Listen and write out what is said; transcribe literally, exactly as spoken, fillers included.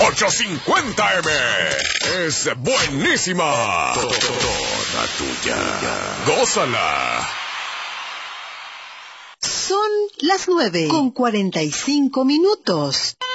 ochocientos cincuenta eme. Es buenísima. Toda tuya. Gózala. Son las nueve con cuarenta y cinco minutos.